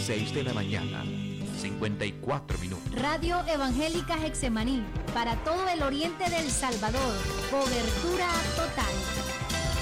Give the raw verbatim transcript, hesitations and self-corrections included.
seis de la mañana, cincuenta y cuatro minutos. Radio Evangélica Getsemaní, para todo el oriente del Salvador, cobertura total.